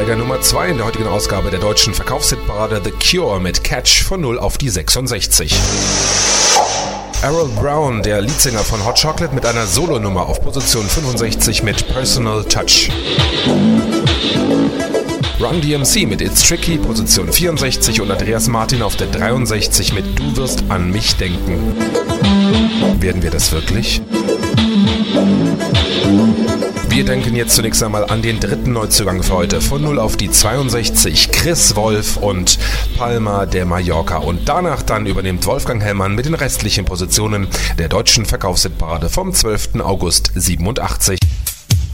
Einsteiger Nummer 2 in der heutigen Ausgabe der deutschen Verkaufshitparade The Cure mit Catch von 0 auf die 66. Errol Brown, der Leadsänger von Hot Chocolate, mit einer Solonummer auf Position 65 mit Personal Touch. Run DMC mit It's Tricky, Position 64 und Andreas Martin auf der 63 mit Du wirst an mich denken. Werden wir das wirklich? Wir denken jetzt zunächst einmal an den dritten Neuzugang für heute. Von 0 auf die 62 Chris Wolf und Palma de Mallorca. Und danach dann übernimmt Wolfgang Hellmann mit den restlichen Positionen der deutschen Verkaufshitparade vom 12. August 87.